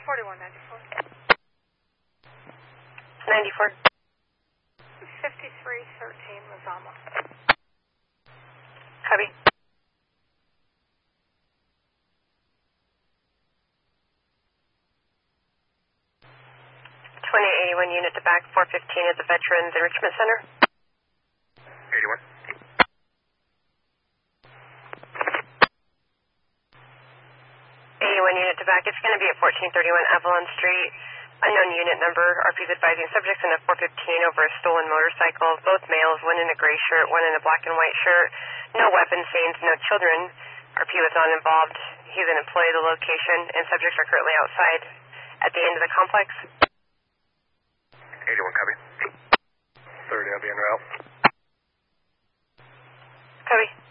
4194. 94. 5313 Mazama. Copy. 2081 unit to back 415 at the Veterans Enrichment Center. 81. 81 unit to back. It's going to be at 1431 Avalon Street. Unknown unit number. RP's advising subjects in a 415 over a stolen motorcycle. Both males, one in a gray shirt, one in a black and white shirt. No weapon scenes, no children. RP was not involved. He's an employee of the location, and subjects are currently outside at the end of the complex. 81, copy. 30, I'll be en route. Copy.